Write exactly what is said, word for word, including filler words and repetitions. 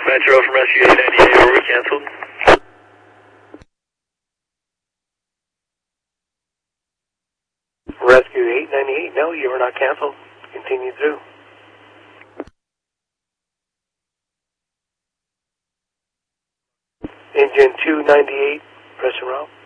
Metro from Rescue eight ninety-eight, were we canceled? Rescue eight ninety-eight, no, you were not canceled. Continue through. Engine two ninety-eight, press around.